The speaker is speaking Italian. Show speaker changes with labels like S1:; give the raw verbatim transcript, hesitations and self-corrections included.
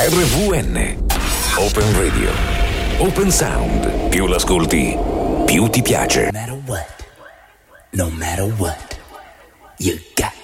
S1: R V N Open Radio, Open Sound. Più l'ascolti, più ti piace.
S2: No matter what, no matter what, you